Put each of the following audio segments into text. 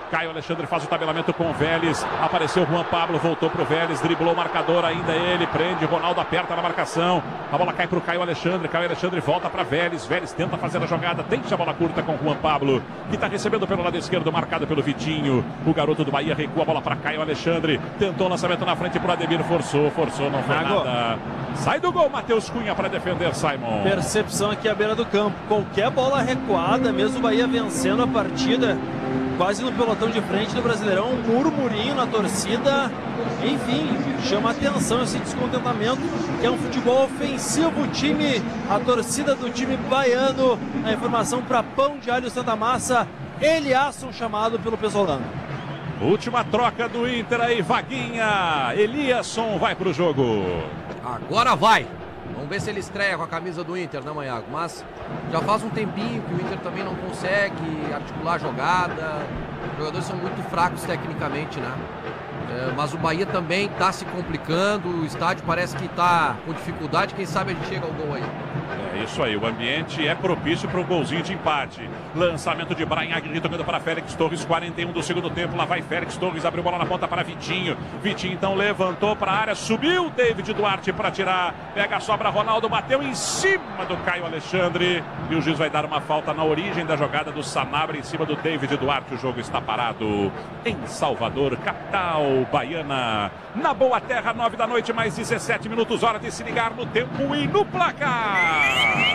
Caio Alexandre faz o tabelamento com o Vélez. Apareceu o Juan Pablo, voltou pro Vélez, driblou o marcador, ainda ele, prende, Ronaldo aperta na marcação. A bola cai pro Caio Alexandre volta para Vélez. Vélez tenta fazer a jogada, deixa a bola curta com o Juan Pablo, que está recebendo pelo lado esquerdo, marcado pelo Vitinho. O garoto do Bahia recua a bola para Caio Alexandre. Tentou o lançamento na frente pro Ademir, forçou, não foi nada. Sai do gol, Matheus Cunha para defender, Simon. Percepção aqui à beira do campo. Qualquer bola recuada, mesmo o Bahia vencendo a partida, quase no pelotão de frente do Brasileirão, um murmurinho na torcida. Enfim, chama atenção esse descontentamento, que é um futebol ofensivo. A torcida do time baiano. A informação para Pão de Alho Santa Massa, Eliasson chamado pelo pesolano. Última troca do Inter aí, Vaguinha. Eliasson vai pro jogo. Agora vai. Vamos ver se ele estreia com a camisa do Inter, né, Manhago? Mas já faz um tempinho que o Inter também não consegue articular a jogada. Os jogadores são muito fracos tecnicamente, né? Mas o Bahia também está se complicando. O estádio parece que está com dificuldade. Quem sabe a gente chega ao gol aí. É isso aí, o ambiente é propício para um golzinho de empate. Lançamento de Brian Aguirre tocando para Félix Torres, 41 do segundo tempo. Lá vai Félix Torres, abriu bola na ponta para Vitinho. Vitinho então levantou para a área, subiu David Duarte para tirar. Pega a sobra, Ronaldo bateu em cima do Caio Alexandre. E o juiz vai dar uma falta na origem da jogada do Sanabria em cima do David Duarte. O jogo está parado em Salvador, capital baiana. Na Boa Terra, 9 da noite, mais 17 minutos. Hora de se ligar no tempo e no placar.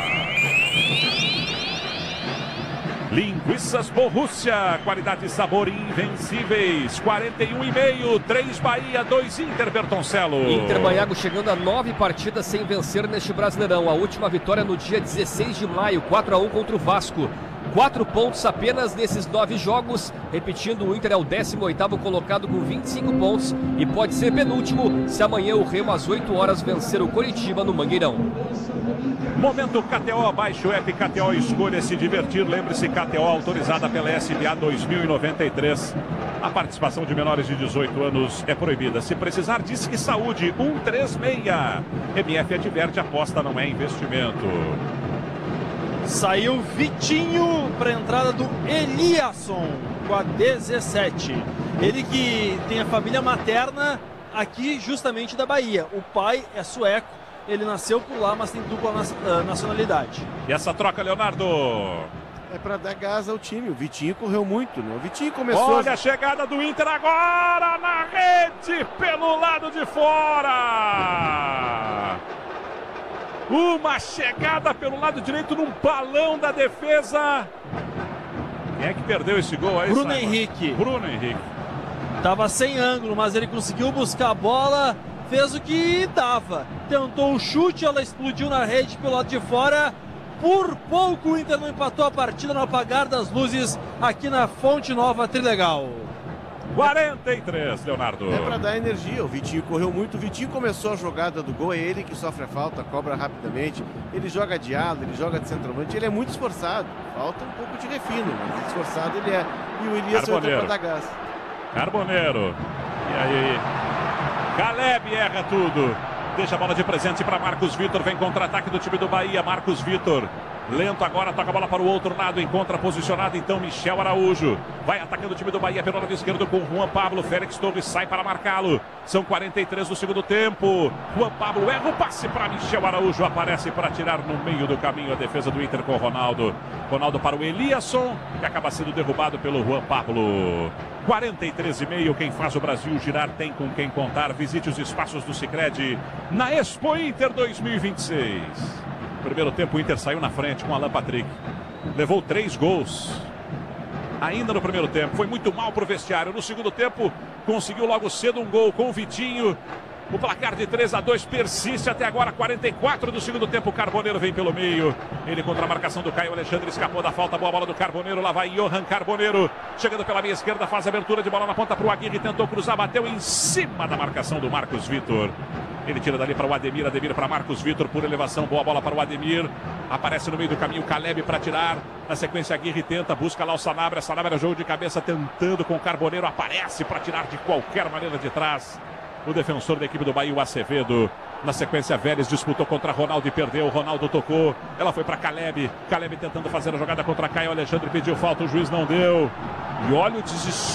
Linguiças Borussia, qualidade e sabor invencíveis. 41,5, 3 Bahia, 2 Inter, Bertoncello. Inter Manhago chegando a 9 partidas sem vencer neste Brasileirão. A última vitória no dia 16 de maio, 4-1 contra o Vasco. 4 pontos apenas nesses 9 jogos. Repetindo, o Inter é o 18º colocado com 25 pontos e pode ser penúltimo se amanhã o Remo às 8 horas vencer o Coritiba no Mangueirão. Momento KTO, baixe o app KTO, escolha se divertir. Lembre-se, KTO autorizada pela SBA 2093. A participação de menores de 18 anos é proibida. Se precisar, Disque Saúde 136. MF adverte, aposta não é investimento. Saiu Vitinho para a entrada do Eliasson com a 17. Ele que tem a família materna aqui justamente da Bahia. O pai é sueco, ele nasceu por lá, mas tem dupla nacionalidade. E essa troca, Leonardo? É para dar gás ao time. O Vitinho correu muito, né? O Vitinho começou... Olha a chegada do Inter agora na rede pelo lado de fora. Uma chegada pelo lado direito num balão da defesa. Quem é que perdeu esse gol aí? Bruno Henrique. Bruno Henrique. Tava sem ângulo, mas ele conseguiu buscar a bola, fez o que dava. Tentou o chute, ela explodiu na rede pelo lado de fora. Por pouco o Inter não empatou a partida no apagar das luzes aqui na Fonte Nova Trilegal. 43, Leonardo. É para dar energia, o Vitinho correu muito. O Vitinho começou a jogada do gol, é ele que sofre a falta, cobra rapidamente. Ele joga de ala, ele joga de centroavante, ele é muito esforçado. Falta um pouco de refino, mas esforçado ele é. E o Elias entrou para dar gás. Carboneiro. E aí? Caleb erra tudo. Deixa a bola de presente para Marcos Vitor. Vem contra-ataque do time do Bahia. Marcos Vitor. Lento agora, toca a bola para o outro lado, encontra posicionado então Michel Araújo. Vai atacando o time do Bahia pelo lado esquerdo com Juan Pablo. Félix Torres sai para marcá-lo. São 43 do segundo tempo. Juan Pablo erra o passe para Michel Araújo. Aparece para tirar no meio do caminho a defesa do Inter com o Ronaldo. Ronaldo para o Eliasson, que acaba sendo derrubado pelo Juan Pablo. 43,5. Quem faz o Brasil girar tem com quem contar. Visite os espaços do Sicredi na Expo Inter 2026. Primeiro tempo, o Inter saiu na frente com Alan Patrick. Levou 3 gols. Ainda no primeiro tempo. Foi muito mal para o vestiário. No segundo tempo, conseguiu logo cedo um gol com o Vitinho. O placar de 3-2 persiste até agora. 44 do segundo tempo. O Carboneiro vem pelo meio. Ele contra a marcação do Caio Alexandre. Escapou da falta. Boa bola do Carboneiro. Lá vai Johan Carboneiro. Chegando pela meia esquerda. Faz a abertura de bola na ponta para o Aguirre. Tentou cruzar. Bateu em cima da marcação do Marcos Vitor. Ele tira dali para o Ademir. Ademir para Marcos Vitor por elevação. Boa bola para o Ademir. Aparece no meio do caminho o Caleb para tirar. Na sequência, Aguirre tenta. Busca lá o Sanabria. Sanabria, jogo de cabeça tentando com o Carboneiro. Aparece para tirar de qualquer maneira de trás. O defensor da equipe do Bahia, o Acevedo. Na sequência, Vélez disputou contra Ronaldo e perdeu. Ronaldo tocou. Ela foi para Caleb. Caleb tentando fazer a jogada contra Caio Alexandre. Pediu falta, o juiz não deu. E olha o desespero